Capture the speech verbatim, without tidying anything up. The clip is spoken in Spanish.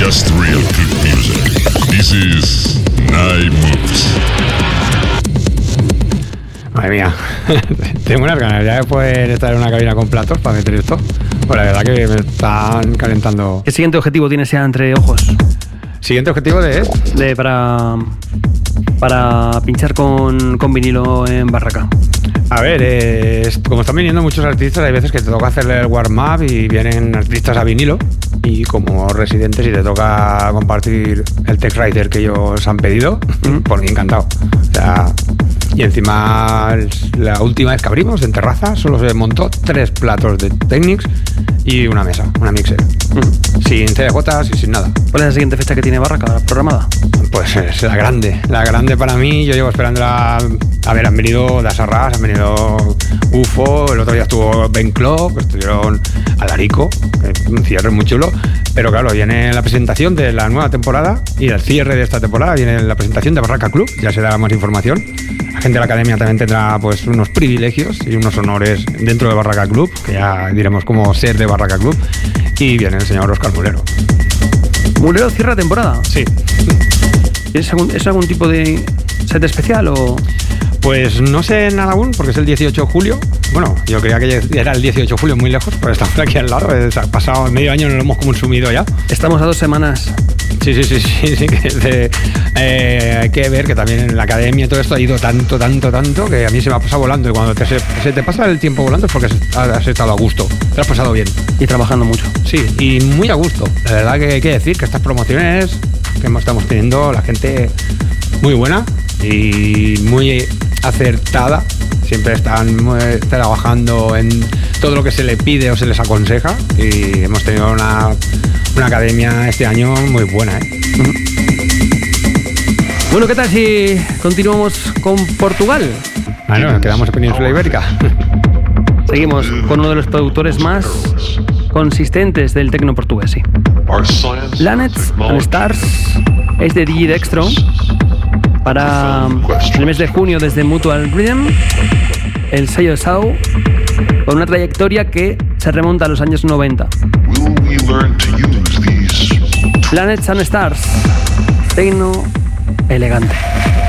Just real good music. This is Night Moves. Madre mía, tengo unas ganas ya de poder estar en una cabina con platos para meter esto. Pues la verdad que me están calentando. ¿Qué siguiente objetivo tienes ya entre ojos? Siguiente objetivo de... de para, para pinchar con, con vinilo en Barraca. A ver, eh, como están viniendo muchos artistas, hay veces que te toca hacerle el warm-up y vienen artistas a vinilo. Y como residentes, si te toca compartir el tech writer que ellos han pedido, mm. por mí encantado. O sea, y encima, la última vez que abrimos en terraza, solo se montó tres platos de Technics y una mesa, una mixer. Mm. Sin C D Js y sin nada. ¿Cuál es la siguiente fecha que tiene Barraca programada? Pues es la grande, la grande para mí. Yo llevo esperándola. A ver, han venido Das Arras, han venido U F O, el otro día estuvo Ben Clock, estuvieron Alarico, un cierre muy chulo. Pero claro, viene la presentación de la nueva temporada y el cierre de esta temporada viene la presentación de Barraca Club, ya se dará más información. La gente de la academia también tendrá pues unos privilegios y unos honores dentro de Barraca Club, que ya diremos cómo ser de Barraca Club. Y viene el señor Óscar Mulero. ¿Mulero cierra temporada? Sí. ¿Es algún, ¿Es algún tipo de set especial o...? Pues no sé nada aún, porque es el dieciocho de julio. Bueno, yo creía que era el dieciocho de julio, muy lejos, pero estamos aquí al lado. Ha pasado medio año, no lo hemos consumido ya. Estamos a dos semanas. Sí, sí, sí, sí, sí que de, eh, hay que ver que también en la academia todo esto ha ido tanto, tanto, tanto, que a mí se me ha pasado volando. Y cuando te, se, se te pasa el tiempo volando es porque has estado a gusto, te has pasado bien. Y trabajando mucho. Sí, y muy a gusto. La verdad que hay que decir que estas promociones que estamos teniendo, la gente muy buena y muy acertada. Siempre están muy, trabajando en todo lo que se le pide o se les aconseja, y hemos tenido una, una academia este año muy buena, ¿eh? Bueno, ¿qué tal si continuamos con Portugal? Bueno, nos quedamos en Península Ibérica. Seguimos con uno de los productores más consistentes del tecno portugués, sí. Planets and Stars es de D J Dextro para el mes de junio desde Mutual Rhythm, el sello de Sau, con una trayectoria que se remonta a los años noventa. Planets and Stars, tecno elegante.